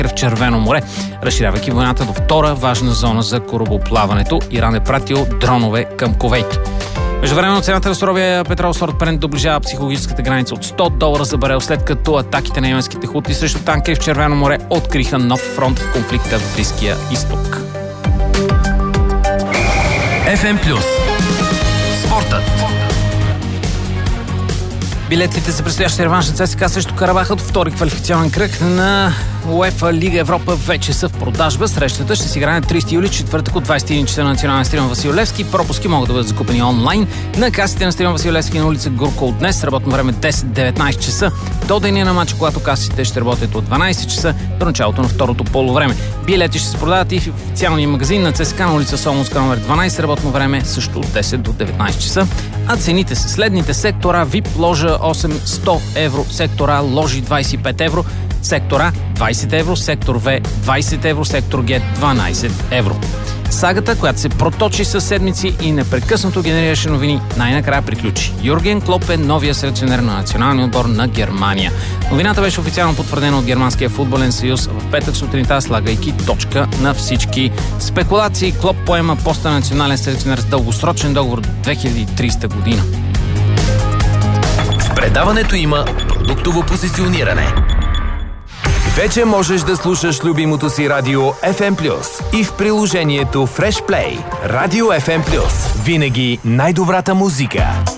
в Червено море, разширявайки войната до втора важна зона за корабоплаването. Иран е пратил дронове към Кувейт. Междувременно цената на суровия петрол сорт Брент доближава психологическата граница от $100 за барел, след като атаките на йеменските хути срещу танкери в Червено море откриха нов фронт в конфликта в Близкия изток. FM+. Спортът. Билетите за предстоящия реванш на ЦСКА срещу Карабах от втори квалификационен кръг на УЕФА Лига Европа вече са в продажба. Срещата ще се играе на 30 юли, четвъртък от 21 часа на Национален стадион Васил Левски. Пропуски могат да бъдат закупени онлайн на касите на стадион Васил Левски на улица Гурко от днес. Работно време 10-19 часа до деня на матча, когато касите ще работят от 12 часа до началото на второто полувреме. Билети ще се продават и в официалния магазин на ЦСКА на улица Солунска номер 12. Работно време също от 10 до 19 часа. А цените са следните: сектора VIP ложа 800 евро, сектора ложи 25 евро, сектор А 20 евро, сектор В 20 евро, сектор Г 12 евро. Сагата, която се проточи със седмици и непрекъснато генерираше новини, най-накрая приключи. Юрген Клоп е новия селекционер на националния отбор на Германия. Новината беше официално потвърдена от Германския футболен съюз в петък сутринта, слагайки точка на всички спекулации. Клоп поема поста на национален селекционер с дългосрочен договор до 2030 година. В предаването има продуктово позициониране. Вече можеш да слушаш любимото си радио FM+, и в приложението Fresh Play. Радио FM+. Винаги най-добрата музика.